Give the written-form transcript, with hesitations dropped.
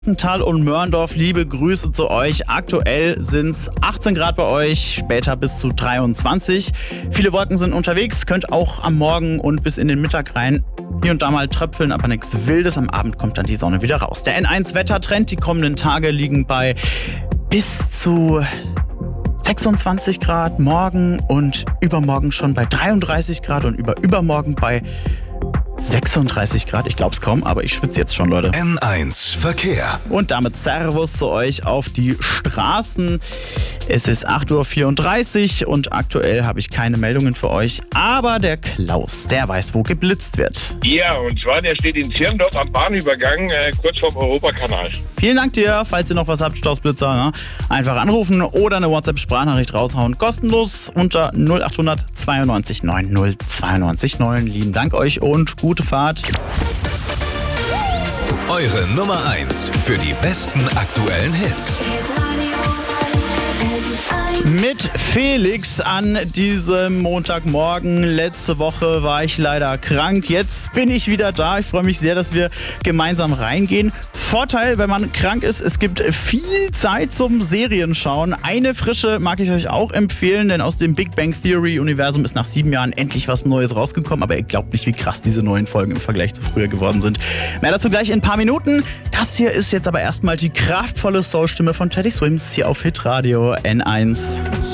Tal und Mörndorf, liebe Grüße zu euch. Aktuell sind es 18 Grad bei euch, später bis zu 23. Viele Wolken sind unterwegs, könnt auch am Morgen und bis in den Mittag rein hier und da mal tröpfeln, aber nichts Wildes. Am Abend kommt dann die Sonne wieder raus. Der N1-Wettertrend, die kommenden Tage liegen bei bis zu 26 Grad, morgen und übermorgen schon bei 33 Grad und übermorgen bei 36 Grad. Ich glaub's kaum, aber ich schwitze jetzt schon, Leute. N1 Verkehr. Und damit Servus zu euch auf die Straßen. Es ist 8.34 Uhr und aktuell habe ich keine Meldungen für euch. Aber der Klaus, der weiß, wo geblitzt wird. Ja, und zwar, der steht in Zirndorf am Bahnübergang, kurz vorm Europakanal. Vielen Dank dir. Falls ihr noch was habt, Stoßblitzer, ne? Einfach anrufen oder eine WhatsApp-Sprachnachricht raushauen. Kostenlos unter 0800 92 90 92 9. Lieben Dank euch und gute Fahrt. Eure Nummer 1 für die besten aktuellen Hits. Mit Felix an diesem Montagmorgen. Letzte Woche war ich leider krank. Jetzt bin ich wieder da. Ich freue mich sehr, dass wir gemeinsam reingehen. Vorteil, wenn man krank ist, es gibt viel Zeit zum Serienschauen. Eine frische mag ich euch auch empfehlen, denn aus dem Big Bang Theory Universum ist nach 7 Jahren endlich was Neues rausgekommen. Aber ihr glaubt nicht, wie krass diese neuen Folgen im Vergleich zu früher geworden sind. Mehr dazu gleich in ein paar Minuten. Das hier ist jetzt aber erstmal die kraftvolle Soulstimme von Teddy Swims hier auf Hitradio N1.